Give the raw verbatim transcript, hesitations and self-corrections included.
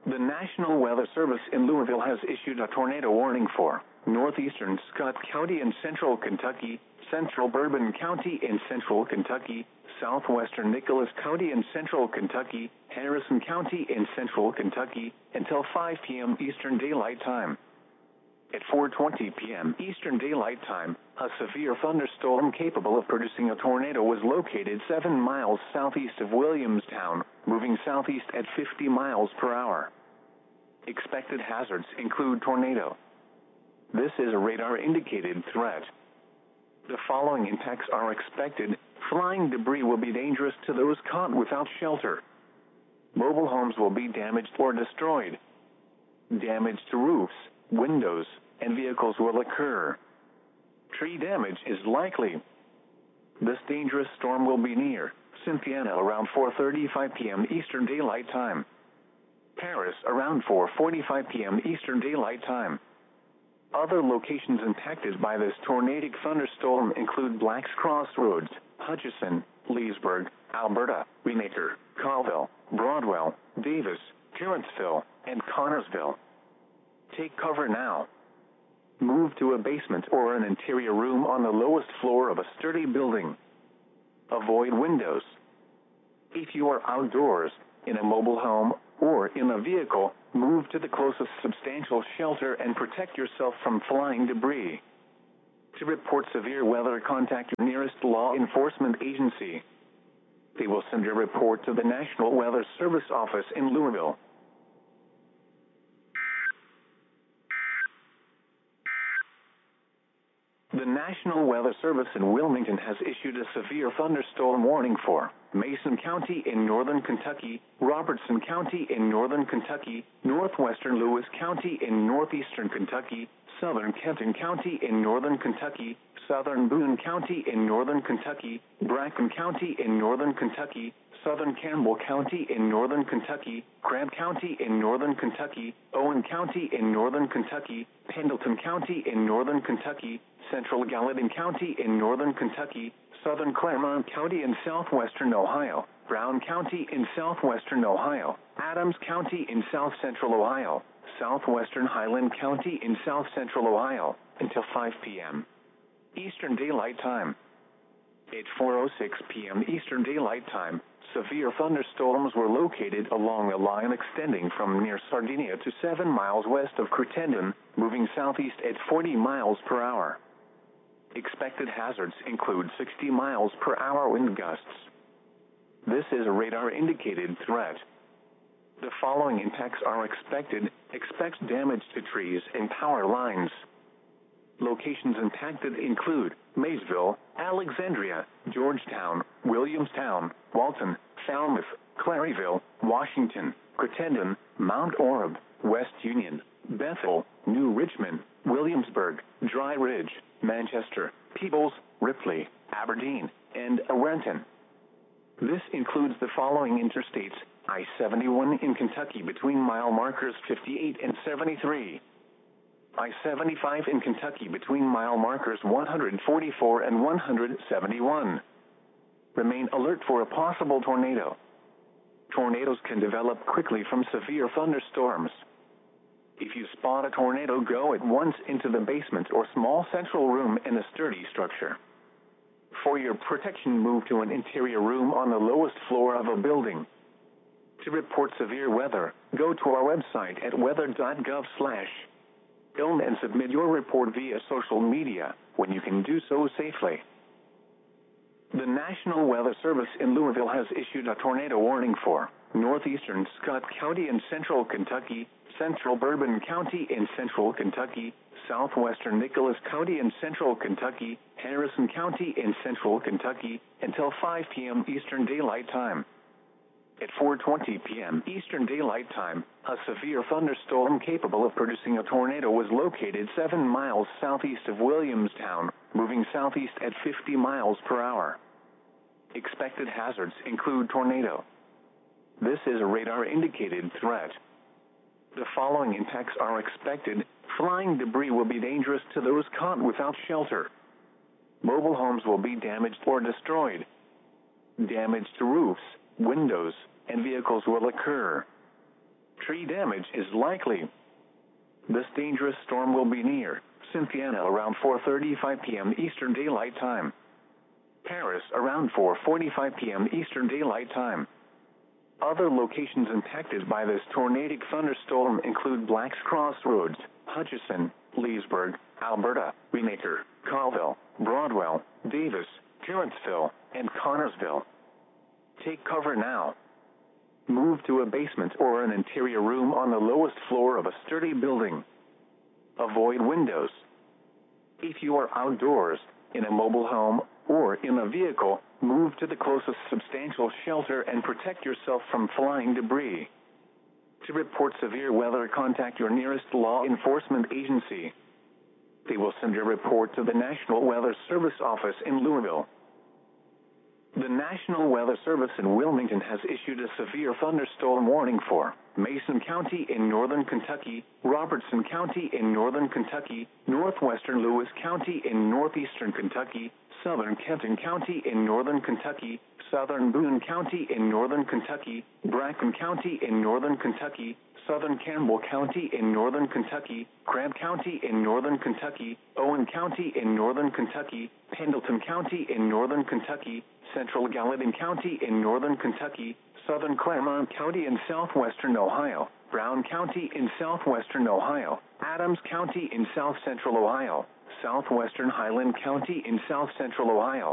The National Weather Service in Louisville has issued a tornado warning for northeastern Scott County in central Kentucky, central Bourbon County in central Kentucky, southwestern Nicholas County in central Kentucky, Harrison County in central Kentucky, until five p m Eastern Daylight Time. At four twenty p m Eastern Daylight Time, a severe thunderstorm capable of producing a tornado was located seven miles southeast of Williamstown, moving southeast at fifty miles per hour. Expected hazards include tornado. This is a radar-indicated threat. The following impacts are expected. Flying debris will be dangerous to those caught without shelter. Mobile homes will be damaged or destroyed. Damage to roofs, windows, and vehicles will occur. Tree damage is likely. This dangerous storm will be near Cynthiana around four thirty-five p m Eastern Daylight Time. Paris around four forty-five p m Eastern Daylight Time. Other locations impacted by this tornadic thunderstorm include Blacks Crossroads, Hutchison, Leesburg, Alberta, Weenaker, Colville, Broadwell, Davis, Clarenceville, and Connorsville. Take cover now. Move to a basement or an interior room on the lowest floor of a sturdy building. Avoid windows. If you are outdoors, in a mobile home, or in a vehicle, move to the closest substantial shelter and protect yourself from flying debris. To report severe weather, contact your nearest law enforcement agency. They will send your report to the National Weather Service office in Louisville. The National Weather Service in Wilmington has issued a severe thunderstorm warning for Mason County in northern Kentucky, Robertson County in northern Kentucky, northwestern Lewis County in northeastern Kentucky, southern Kenton County in northern Kentucky, southern Boone County in northern Kentucky, Bracken County in northern Kentucky, southern Campbell County in northern Kentucky, Grant County in northern Kentucky, Owen County in northern Kentucky, Pendleton County in northern Kentucky, central Gallatin County in northern Kentucky, southern Claremont County in southwestern Ohio, Brown County in southwestern Ohio, Adams County in south central Ohio, southwestern Highland County in south central Ohio, until five p m Eastern Daylight Time. At four oh six p m Eastern Daylight Time, severe thunderstorms were located along a line extending from near Sardinia to seven miles west of Crittenden, moving southeast at forty miles per hour. Expected hazards include sixty miles per hour wind gusts. This is a radar-indicated threat. The following impacts are expected. Expect damage to trees and power lines. Locations impacted include Maysville, Alexandria, Georgetown, Williamstown, Walton, Falmouth, Claryville, Washington, Crittenden, Mount Orab, West Union, Bethel, New Richmond, Williamsburg, Dry Ridge, Manchester, Peebles, Ripley, Aberdeen, and Renton. This includes the following interstates: I seventy-one in Kentucky between mile markers fifty-eight and seventy-three. I seventy-five in Kentucky between mile markers one forty-four and one seventy-one. Remain alert for a possible tornado. Tornadoes can develop quickly from severe thunderstorms. If you spot a tornado, go at once into the basement or small central room in a sturdy structure. For your protection, move to an interior room on the lowest floor of a building. To report severe weather, go to our website at weather dot gov slash film and submit your report via social media when you can do so safely. The National Weather Service in Louisville has issued a tornado warning for northeastern Scott County in central Kentucky, central Bourbon County in central Kentucky, southwestern Nicholas County in central Kentucky, Harrison County in central Kentucky, until five p m Eastern Daylight Time. At four twenty p m Eastern Daylight Time, a severe thunderstorm capable of producing a tornado was located seven miles southeast of Williamstown, moving southeast at fifty miles per hour. Expected hazards include tornado. This is a radar-indicated threat. The following impacts are expected. Flying debris will be dangerous to those caught without shelter. Mobile homes will be damaged or destroyed. Damage to roofs, windows, and vehicles will occur. tree damage is likely. This dangerous storm will be near Cynthiana around four thirty-five p m Eastern Daylight Time. Paris around four forty-five p m Eastern Daylight Time. Other locations impacted by this tornadic thunderstorm include Blacks Crossroads, Hutchison, Leesburg, Alberta, Greenacre, Colville, Broadwell, Davis, Clarenceville, and Connorsville. Take cover now. Move to a basement or an interior room on the lowest floor of a sturdy building. Avoid windows. If you are outdoors, in a mobile home, or in a vehicle, move to the closest substantial shelter and protect yourself from flying debris. To report severe weather, contact your nearest law enforcement agency. They will send your report to the National Weather Service office in Louisville. The National Weather Service in Wilmington has issued a severe thunderstorm warning for Mason County in northern Kentucky, Robertson County in northern Kentucky, northwestern Lewis County in northeastern Kentucky, southern Kenton County in northern Kentucky, southern Boone County in northern Kentucky, Bracken County in northern Kentucky, southern Campbell County in northern Kentucky, Crabb County in northern Kentucky, Owen County in northern Kentucky, Pendleton County in northern Kentucky, central Gallatin County in northern Kentucky, southern Claremont County in southwestern Ohio, Brown County in southwestern Ohio, Adams County in south central Ohio, southwestern Highland County in south central Ohio,